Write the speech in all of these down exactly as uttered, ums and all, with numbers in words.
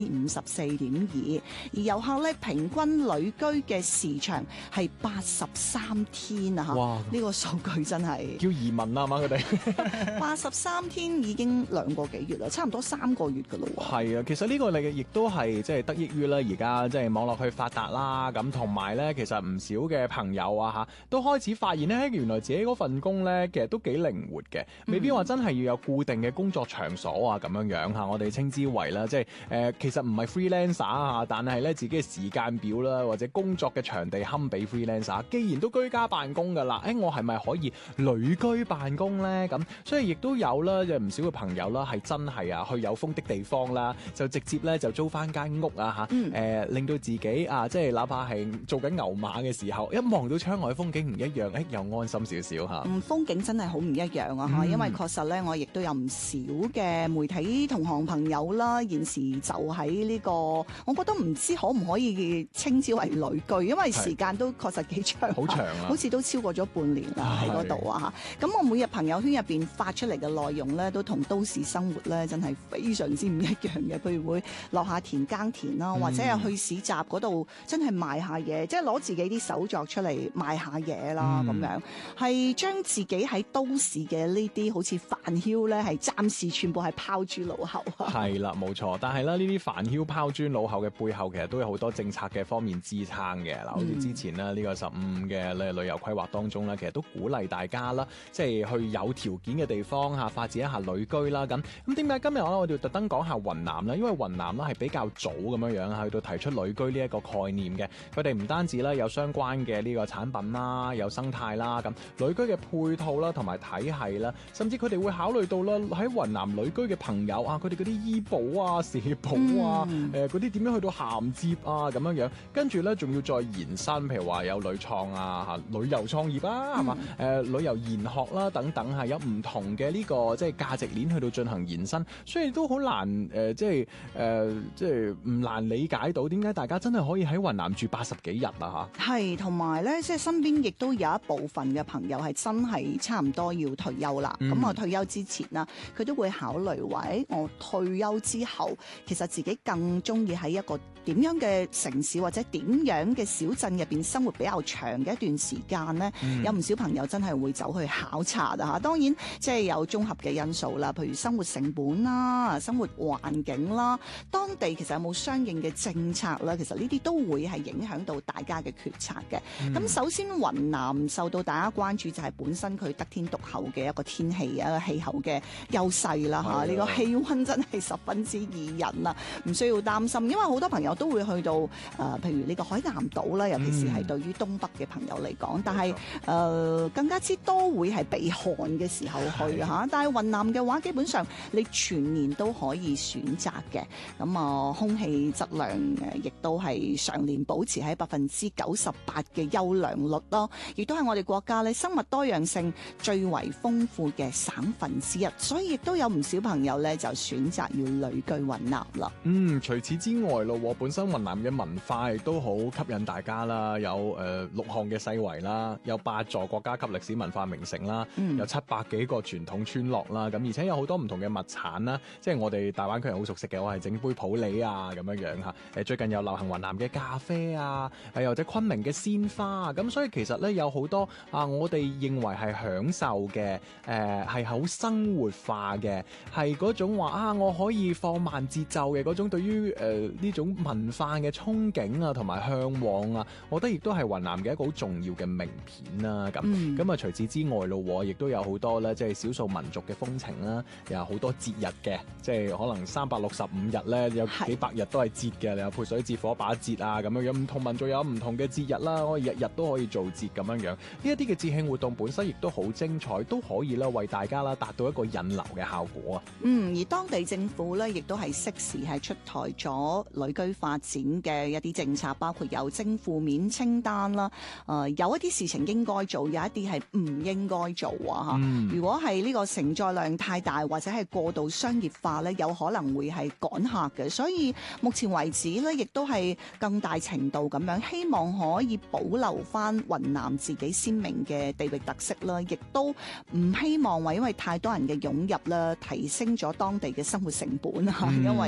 五十四點二，而遊客咧平均旅居嘅時長係八十三天啊！ 哇！ 呢個數據真係叫移民啊嘛，佢哋八十三天已經兩個幾月啦，差唔多三個月噶咯喎。 係啊，其實呢個你亦都係即係得益於咧，而家即係網絡去發達啦，咁同埋咧，其實唔少嘅朋友啊嚇，都開始發現咧，原來自己嗰份工咧，其實都幾靈活嘅，未必話真係要有固定嘅工作場所啊咁樣樣嚇，我哋稱之為啦，即係誒、呃、其實唔係 freelancer 啊，但係咧自己嘅時間表啦，或者工作嘅場地堪比 freelancer， 既然都居家辦公噶啦，誒我係咪可以旅居辦公咧？咁所以亦都有啦，有唔少嘅朋友啦，係真係啊去有風的地方啦，就直接咧就租翻間屋啊嚇，誒、嗯呃、令到自己啊，即係哪怕係做緊牛馬嘅時候，一望到窗外風景唔一樣，誒又安心少少嚇。 嗯，風景真係好唔一樣啊嚇、嗯，因為確實咧，我亦都有唔少嘅媒體同行朋友啦，現時就喺呢、這個，我覺得唔知可唔可以稱之為旅居，因為時間都確實幾長， 好長啊， 好似都超過咗半年啦喺嗰度啊嚇。咁我每日朋友圈入邊發出嚟嘅內容咧，都同都市生活咧真係非常之唔一樣嘅。譬如會落下田耕田啦，或者係去市集嗰度真係賣下嘢，即係攞自己啲手作出嚟賣下嘢啦咁、嗯、樣，係將自己喺都市嘅呢啲好似煩囂咧，係暫時全部係拋諸腦後。 係啦，冇錯。但係咧呢啲煩囂拋諸腦後嘅背後，其實都有好多政策嘅方面支撐嘅。嗱、嗯，好似之前咧呢個十五嘅旅遊規劃當中咧，其實都鼓勵大家啦，即係去有條件嘅地方嚇發展一下旅居啦。咁咁點解今日我我哋特登講下雲南咧？因為雲南咧係比較早咁樣樣去到提出旅居呢一個概念嘅。佢哋唔單止咧有相關嘅呢個產品啦，有生態啦，咁旅居嘅配套啦，同埋體系啦，甚至佢哋會考慮到啦喺雲南旅居嘅朋友啊，佢哋嗰啲醫保啊、社保啊、誒嗰啲點樣去到銜接啊咁樣樣，跟住咧仲要再延伸，譬如話有旅創啊、嚇旅遊創業啊，係嘛誒旅遊研學啦等等，係有唔同嘅呢、這個即係價值鏈去到進行延伸，所以都好難誒、呃，即係誒、呃，即係唔難理解到點解大家真係可以喺雲南住八十幾日啊嚇。 係，同埋咧，即係身邊亦都有一部分嘅朋友係真係差唔多要退休啦。咁、嗯、我退休之前啦，佢都會考慮話，誒，我退休之後，其實自己更中意喺一個點樣嘅城市或者點樣嘅小鎮入邊生活比較長嘅一段時間咧、嗯。有唔少朋友真係會走去考察啊嚇。當然，即係有綜合嘅因素啦，譬如生活成本啦、生活環境啦、當地其實有冇相應嘅政策啦，其實呢啲都會係影響到大家嘅決策嘅。咁、嗯、首先雲南受到大家關注就係本身佢得天獨厚嘅一個天氣啊、氣候嘅優勢啦嚇，呢、呢個氣溫真係十分之宜人啊，唔需要擔心。因為好多朋友都會去到誒、呃，譬如呢個海南島啦，尤其是係對於東北嘅朋友嚟講、嗯，但係誒、呃、更加之多會係避寒嘅時候去嚇。但係雲南嘅話，基本上你全年都可以選擇嘅。咁啊、呃，空氣質量誒亦都係常年保持喺百分之九十八嘅優良率咯，亦都係我哋國家咧生物多樣性最為豐富嘅省份之一，所以亦都有唔少朋友咧就選擇要旅居雲南啦。 嗯，除此之外咯，本身雲南嘅文化亦都好吸引大家啦，有誒、呃、六項嘅世遺啦，有八座國家級歷史文化名城啦、嗯，有七百幾個傳統村落啦，咁而且有好多唔同嘅物產啦，即係我哋大灣區人好熟悉嘅，我係整杯普洱啊咁樣樣嚇。誒最近有流行雲南嘅咖啡啊，誒或者昆明嘅鮮花啊，咁所以其實咧有好多啊，我哋認為係享受嘅，誒係好生活化嘅，係嗰種話啊，我可以放慢節奏嘅嗰種對於誒呢種文化嘅憧憬啊，同埋向往啊，我覺得亦都係雲南嘅一個好重要嘅名片啦。咁咁啊，除此之外咯，亦都有好多咧，即係少數民族嘅風情啦，又有好多節日嘅，即係可能三百六十五日咧，有幾百日都係節嘅，你有潑水節、火把節啊，咁樣樣唔同民族有唔同嘅節日啦，我日日都可以做節咁樣樣。呢一啲嘅節慶活動本身亦都好精彩，都可以啦為大家啦達到一個引流嘅效果啊。 嗯，而當地政府咧亦都係適時係出台咗旅居發展嘅一啲政策，包括有徵負面清單啦。誒、呃，有一啲事情應該做，有一啲係唔應該做啊。吓、嗯，如果係呢個承載量太大，或者係過度商業化咧，有可能會係趕客嘅。所以目前為止咧，亦都係更大程度咁樣，希望可以保留翻雲南自己鮮明嘅地域特色啦，亦都唔希望話因為太多人嘅湧入啦，提升咗當地嘅生活成本啊、嗯。因為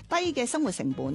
低嘅生活成本